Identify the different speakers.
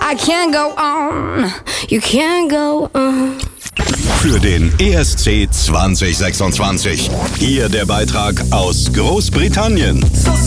Speaker 1: I can't go on, you can't go on.
Speaker 2: Für den ESC 2026. Hier der Beitrag aus Großbritannien.